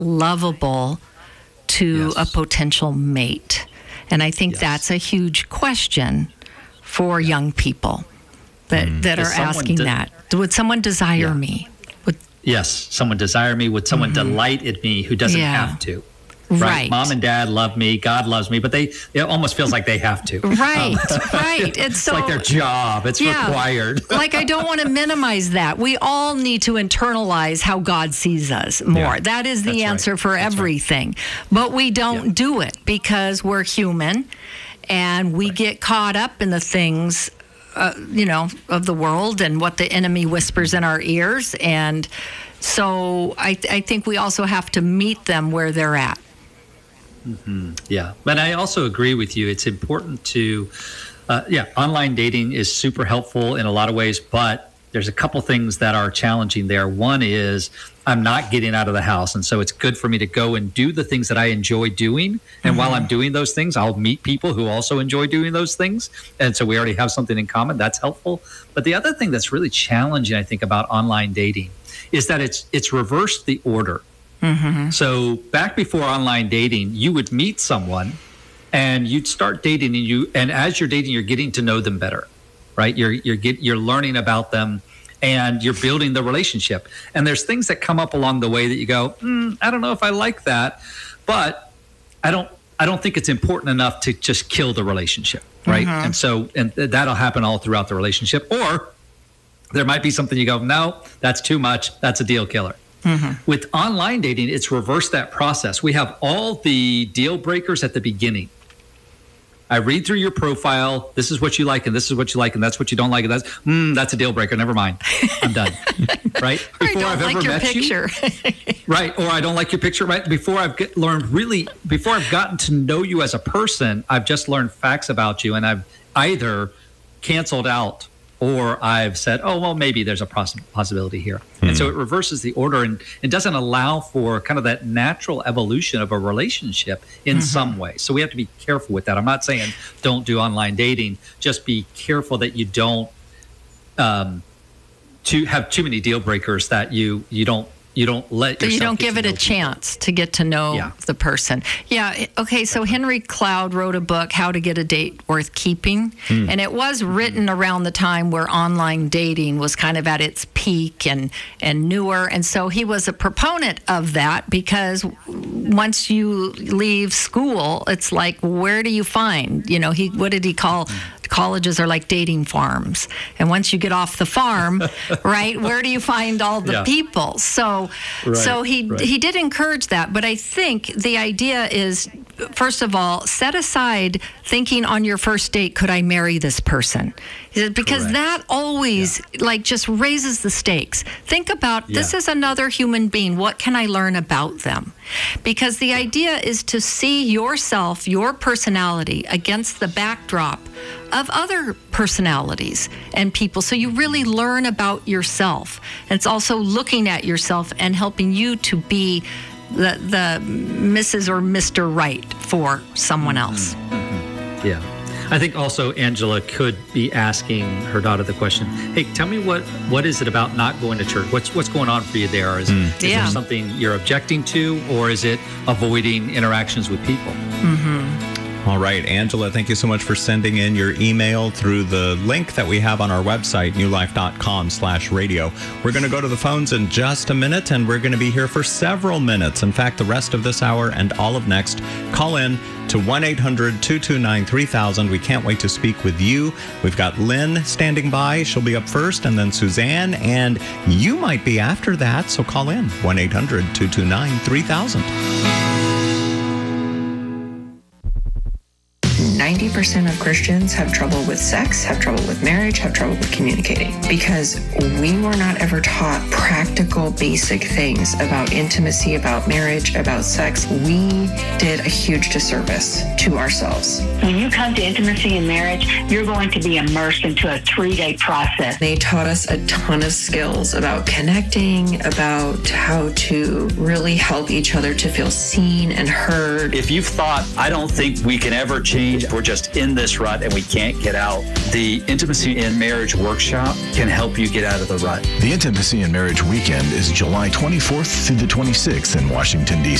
lovable to a potential mate? And I think that's a huge question for young people that are asking that. Would someone desire me? Yes, someone desire me. Would someone delight in me who doesn't have to? Right. Mom and dad love me. God loves me, but it almost feels like they have to. Right. It's like their job. It's required. Like, I don't want to minimize that. We all need to internalize how God sees us more. That is the answer for everything. But we don't do it because we're human and we get caught up in the things, of the world and what the enemy whispers in our ears. And so I think we also have to meet them where they're at. Yeah, but I also agree with you. It's important to, online dating is super helpful in a lot of ways, but there's a couple things that are challenging there. One is I'm not getting out of the house, and so it's good for me to go and do the things that I enjoy doing. And while I'm doing those things, I'll meet people who also enjoy doing those things. And so we already have something in common. That's helpful. But the other thing that's really challenging, I think, about online dating is that it's reversed the order. So back before online dating, you would meet someone and you'd start dating, and as you're dating, you're getting to know them better, right? You're learning about them and you're building the relationship. And there's things that come up along the way that you go, I don't know if I like that, but I don't think it's important enough to just kill the relationship, right? And that'll happen all throughout the relationship. Or there might be something you go, no, that's too much. That's a deal killer. With online dating, it's reversed that process. We have all the deal breakers at the beginning. I read through your profile. This is what you like, and this is what you like, and that's what you don't like, and that's a deal breaker. Never mind. I'm done. Right? Before I've ever met you. Right? Or I don't like your picture. Right? Before I've gotten to know you as a person, I've just learned facts about you, and I've either canceled out or I've said, oh, well, maybe there's a possibility here. And so it reverses the order and it doesn't allow for kind of that natural evolution of a relationship in some way. So we have to be careful with that. I'm not saying don't do online dating. Just be careful that you don't to have too many deal breakers that you don't let yourself. You don't give it a chance to get to know the person. Yeah. Okay. So Henry Cloud wrote a book, How to Get a Date Worth Keeping. And it was written around the time where online dating was kind of at its peak and newer. And so he was a proponent of that because once you leave school, it's like, where do you find, what did he call colleges are like dating farms. And once you get off the farm, right, where do you find all the people? So he did encourage that. But I think the idea is, first of all, set aside thinking on your first date, could I marry this person? Because that always just raises the stakes. Think about, this is another human being. What can I learn about them? Because the idea is to see yourself, your personality against the backdrop of other personalities and people. So you really learn about yourself. And it's also looking at yourself and helping you to be the Mrs. or Mr. Right for someone else. Yeah. I think also Angela could be asking her daughter the question, hey, tell me what is it about not going to church? What's going on for you there? Is there something you're objecting to, or is it avoiding interactions with people? All right, Angela, thank you so much for sending in your email through the link that we have on our website, newlife.com/radio. We're going to go to the phones in just a minute, and we're going to be here for several minutes. In fact, the rest of this hour and all of next, call in to 1-800-229-3000. We can't wait to speak with you. We've got Lynn standing by. She'll be up first, and then Suzanne, and you might be after that, so call in, 1-800-229-3000. 90% of Christians have trouble with sex, have trouble with marriage, have trouble with communicating because we were not ever taught practical, basic things about intimacy, about marriage, about sex. We did a huge disservice to ourselves. When you come to intimacy and marriage, you're going to be immersed into a 3-day process. They taught us a ton of skills about connecting, about how to really help each other to feel seen and heard. If you've thought, I don't think we can ever change, we're we're just in this rut and we can't get out, the Intimacy in Marriage Workshop can help you get out of the rut. The Intimacy in Marriage Weekend is July 24th through the 26th in Washington, D.C.